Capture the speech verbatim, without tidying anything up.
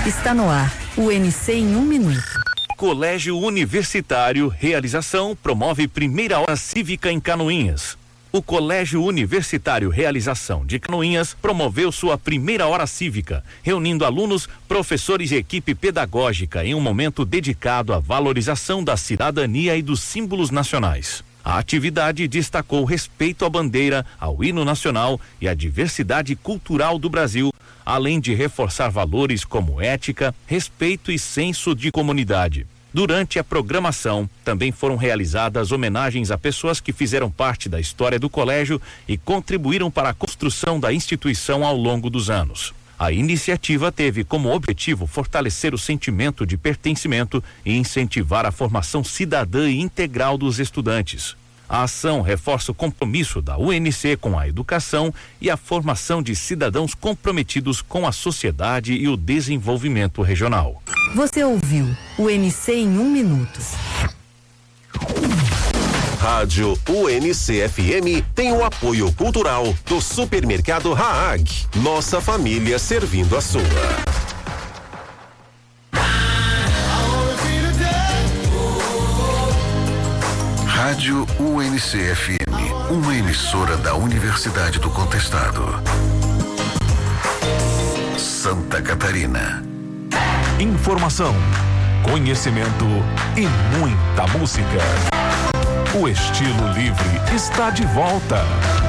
Está no ar, o U N C em um minuto. Colégio Universitário Realização promove primeira hora cívica em Canoinhas. O Colégio Universitário Realização de Canoinhas promoveu sua primeira hora cívica, reunindo alunos, professores e equipe pedagógica em um momento dedicado à valorização da cidadania e dos símbolos nacionais. A atividade destacou o respeito à bandeira, ao hino nacional e à diversidade cultural do Brasil, além de reforçar valores como ética, respeito e senso de comunidade. Durante a programação, também foram realizadas homenagens a pessoas que fizeram parte da história do colégio e contribuíram para a construção da instituição ao longo dos anos. A iniciativa teve como objetivo fortalecer o sentimento de pertencimento e incentivar a formação cidadã e integral dos estudantes. A ação reforça o compromisso da U N C com a educação e a formação de cidadãos comprometidos com a sociedade e o desenvolvimento regional. Você ouviu o U N C em um minuto. Rádio U N C F M tem o apoio cultural do Supermercado Haag. Nossa família servindo a sua. Rádio U N C F M, uma emissora da Universidade do Contestado. Santa Catarina. Informação, conhecimento e muita música. O Estilo Livre está de volta.